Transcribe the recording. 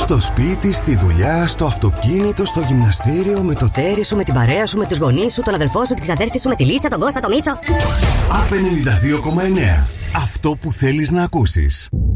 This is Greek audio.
Στο σπίτι, στη δουλειά, στο αυτοκίνητο, στο γυμναστήριο, με το τέρι σου, με την παρέα σου, με τους γονείς σου, τον αδελφό σου, την ξαδέρφη σου, με τη Λίτσα, τον Κώστα, τον Μίτσο. ΑΠ 92,9. Αυτό που θέλεις να ακούσεις.